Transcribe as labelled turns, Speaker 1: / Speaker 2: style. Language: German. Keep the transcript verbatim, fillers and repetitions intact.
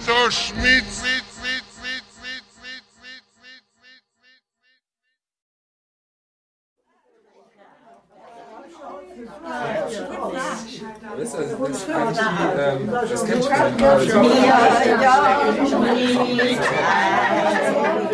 Speaker 1: So Schmidt, Schmidt, Schmidt, Schmidt, Schmidt, Schmidt, Schmidt, Schmidt, Schmidt.
Speaker 2: Wisst ihr, das ist eigentlich die, ähm, das kennt ihr. Ja, ja, ja.